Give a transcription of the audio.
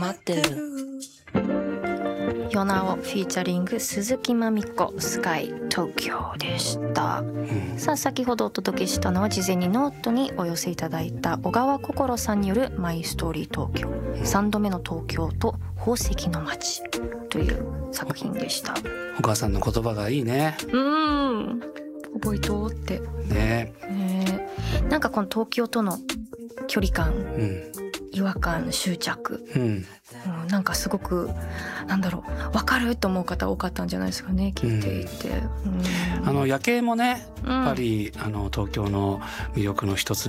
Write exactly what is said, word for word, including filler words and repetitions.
待ってる。 ヨナオフィーチャリング鈴木まみこスカイ東京でした、うん、さあ先ほどお届けしたのは事前にノートにお寄せいただいた小川心さんによるマイストーリー東京、うん、さんどめの東京と宝石の街という作品でした。 お母さんの言葉がいいね。 うん覚えとうってねね。なんかこの東京との距離感、うん、違和感執着、うんうん、なんかすごくなんだろう分かると思う方多かったんじゃないですかね聞いていて、うんうん、あの夜景もねやっぱり、うん、あの東京の魅力の一つ